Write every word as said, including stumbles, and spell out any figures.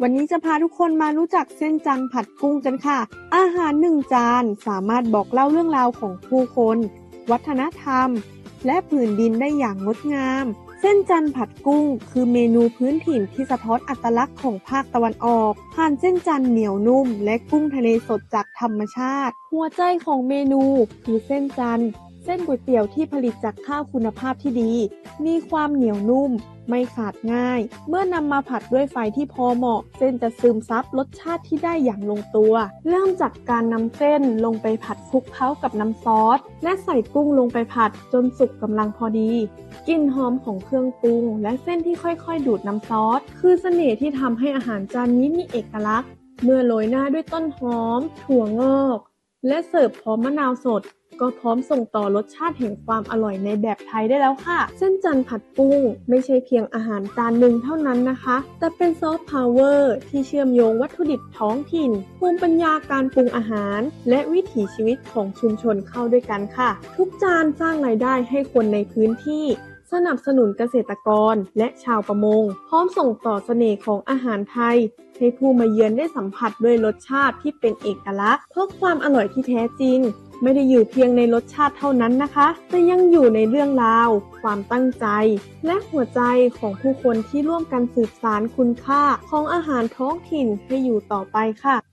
วันนี้จะพาทุกคนมารู้จักเส้นจันทร์ผัดกุ้งกันค่ะอาหารหนึ่งจานสามารถบอกเล่าเรื่องราวของผู้คนวัฒนธรรมและผืนดินได้อย่างงดงามเส้นจันทร์ผัดกุ้งคือเมนูพื้นถิ่นที่สะท้อนอัตลักษณ์ของภาคตะวันออกผ่านเส้นจันทร์เหนียวนุ่มและกุ้งทะเลสดจากธรรมชาติหัวใจของเมนูคือเส้นจันทร์เส้นก๋วยเตี๋ยวที่ผลิตจากข้าวคุณภาพที่ดีมีความเหนียวนุ่มไม่ขาดง่ายเมื่อนำมาผัดด้วยไฟที่พอเหมาะเส้นจะซึมซับรสชาติที่ได้อย่างลงตัวเริ่มจากการนำเส้นลงไปผัดคลุกเคล้ากับน้ำซอสและใส่กุ้งลงไปผัดจนสุกกำลังพอดีกลิ่นหอมของเครื่องปรุงและเส้นที่ค่อยๆดูดน้ำซอสคือเสน่ห์ที่ทำให้อาหารจานนี้มีเอกลักษณ์เมื่อโรยหน้าด้วยต้นหอมถั่วงอกและเสิร์ฟพร้อมมะนาวสดก็พร้อมส่งต่อรสชาติแห่งความอร่อยในแบบไทยได้แล้วค่ะเส้นจันทร์ผัดกุ้งไม่ใช่เพียงอาหารจานหนึ่งเท่านั้นนะคะแต่เป็นซอฟต์พาวเวอร์ที่เชื่อมโยงวัตถุดิบท้องถิ่นภูมิปัญญาการปรุงอาหารและวิถีชีวิตของชุมชนเข้าด้วยกันค่ะทุกจานสร้างรายได้ให้คนในพื้นที่สนับสนุนเกษตรกรและชาวประมงพร้อมส่งต่อเสน่ห์ของอาหารไทยให้ผู้มาเยือนได้สัมผัสด้วยรสชาติที่เป็นเอกลักษณ์เพราะความอร่อยที่แท้จริงไม่ได้อยู่เพียงในรสชาติเท่านั้นนะคะแต่ยังอยู่ในเรื่องราวความตั้งใจและหัวใจของผู้คนที่ร่วมกันสืบสานคุณค่าของอาหารท้องถิ่นให้อยู่ต่อไปค่ะ